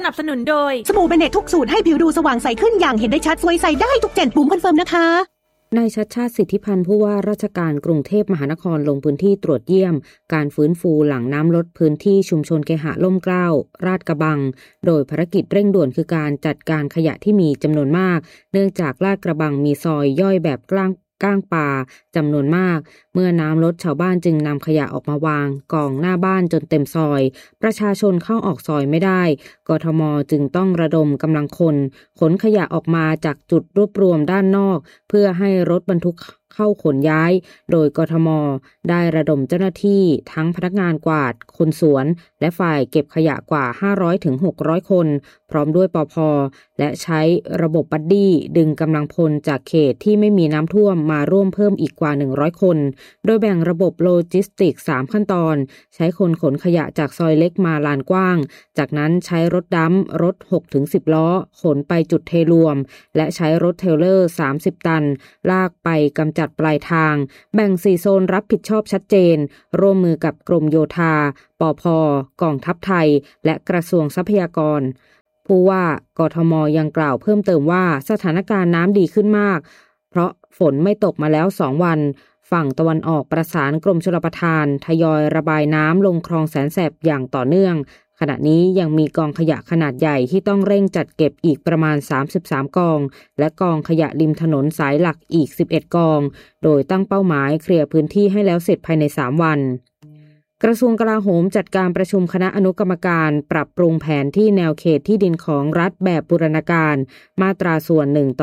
นับสนุนโดยสบู่เบเนตทุกสูตรให้ผิวดูสว่างใสขึ้นอย่างเห็นได้ชัดสวยใสได้ทุก7บุ๋มคอนเฟิร์มนะคะนายชัชชาติสิทธิพันธ์ผู้ว่าราชการกรุงเทพมหานครลงพื้นที่ตรวจเยี่ยมการฟื้นฟูหลังน้ำลดพื้นที่ชุมชนเคหะล่มเกล้าลาดกระบังโดยภารกิจเร่งด่วนคือการจัดการขยะที่มีจำนวนมากเนื่องจากลาดกระบังมีซอยย่อยแบบก้างปลาจำนวนมากเมื่อน้ำลดชาวบ้านจึงนำขยะออกมาวางกองหน้าบ้านจนเต็มซอยประชาชนเข้าออกซอยไม่ได้กทมจึงต้องระดมกำลังคนขนขยะออกมาจากจุดรวบรวมด้านนอกเพื่อให้รถบรรทุกเข้าขนย้ายโดยกทมได้ระดมเจ้าหน้าที่ทั้งพนักงานกวาดคนสวนและฝ่ายเก็บขยะกว่า 500-600 คนพร้อมด้วยปภ.และใช้ระบบบัดดี้ดึงกำลังพลจากเขตที่ไม่มีน้ำท่วมมาร่วมเพิ่มอีกกว่า100คนโดยแบ่งระบบโลจิสติกส์3ขั้นตอนใช้คนขนขยะจากซอยเล็กมาลานกว้างจากนั้นใช้รถดัมป์รถ 6-10 ล้อขนไปจุดเทรวมและใช้รถเทรลเลอร์30ตันลากไปกำจัดปลายทางแบ่ง4โซนรับผิดชอบชัดเจนร่วมมือกับกรมโยธาปภ.กองทัพไทยและกระทรวงทรัพยากรผู้ว่ากทมยังกล่าวเพิ่มเติมว่าสถานการณ์น้ำดีขึ้นมากเพราะฝนไม่ตกมาแล้ว2วันฝั่งตะวันออกประสานกรมชลประทานทยอยระบายน้ำลงคลองแสนแสบอย่างต่อเนื่องขณะนี้ยังมีกองขยะขนาดใหญ่ที่ต้องเร่งจัดเก็บอีกประมาณ33กองและกองขยะริมถนนสายหลักอีก11กองโดยตั้งเป้าหมายเคลียร์พื้นที่ให้แล้วเสร็จภายใน3วันกระทรวงกลาโหมจัดการประชุมคณะอนุกรรมการปรับปรุงแผนที่แนวเขตที่ดินของรัฐแบบบูรณาการมาตราส่วน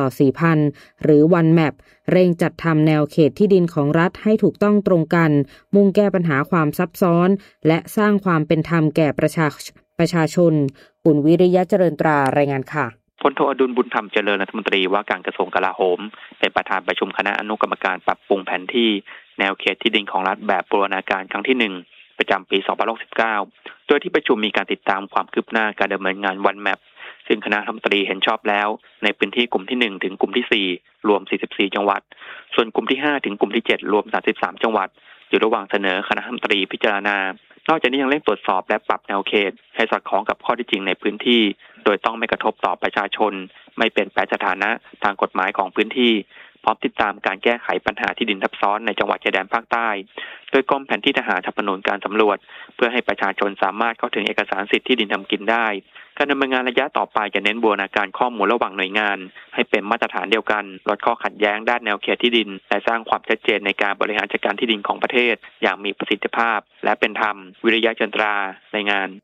1/4,000หรือ One Map เร่งจัดทำแนวเขตที่ดินของรัฐให้ถูกต้องตรงกันมุ่งแก้ปัญหาความซับซ้อนและสร้างความเป็นธรรมแก่ประชาชนคุณวิริยะเจริญตรารายงานค่ะพลโทอดุลบุญธรรมเจริญรัฐมนตรีว่าการกระทรวงกลาโหมเป็นประธานประชุมคณะอนุกรรมการปรับปรุงแผนที่แนวเขตที่ดินของรัฐแบบบูรณาการครั้งที่1ประจำปี2569โดยที่ประชุมมีการติดตามความคืบหน้าการดำเนินงาน One Map ซึ่งคณะรัฐมนตรีเห็นชอบแล้วในพื้นที่กลุ่มที่1ถึงกลุ่มที่4รวม44จังหวัดส่วนกลุ่มที่5ถึงกลุ่มที่7รวม33จังหวัดอยู่ระหว่างเสนอคณะรัฐมนตรีพิจารณานอกจากนี้ยังเร่งตรวจสอบและปรับแนวเขตให้สอดคล้องกับข้อเท็จจริงในพื้นที่โดยต้องไม่กระทบต่อประชาชนไม่เปลี่ยนแปลงสถานะทางกฎหมายของพื้นที่พร้อมติดตามการแก้ไขปัญหาที่ดินทับซ้อนในจังหวัดชายแดนภาคใต้โดยกรมแผนที่ทหารสนับสนุนการสำรวจเพื่อให้ประชาชนสามารถเข้าถึงเอกสารสิทธิที่ดินทำกินได้การดำเนินงานระยะต่อไปจะเน้นบูรณาการข้อมูลระหว่างหน่วยงานให้เป็นมาตรฐานเดียวกันลดข้อขัดแย้งด้านแนวเขตที่ดินและสร้างความชัดเจนในการบริหารจัดการที่ดินของประเทศอย่างมีประสิทธิภาพและเป็นธรรมวิริยะเจริญตรารายงาน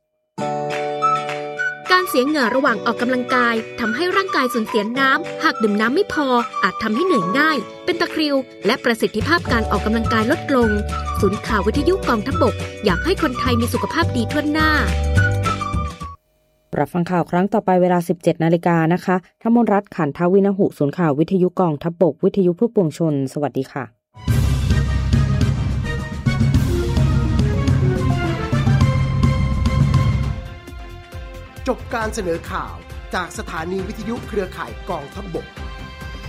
การเสียเหงื่อระหว่างออกกำลังกายทำให้ร่างกายสูญเสียน้ำหากดื่มน้ำไม่พออาจทำให้เหนื่อยง่ายเป็นตะคริวและประสิทธิภาพการออกกำลังกายลดลงศูนย์ข่าววิทยุกองทัพบกอยากให้คนไทยมีสุขภาพดีทั่วหน้ารับฟังข่าวครั้งต่อไปเวลา 17 นาฬิกานะคะธมนรัตน์ ขันทวินหุศูนย์ข่าววิทยุกองทัพบกวิทยุเพื่อปวงชนสวัสดีค่ะจบการเสนอข่าวจากสถานีวิทยุเครือข่ายกองทัพบก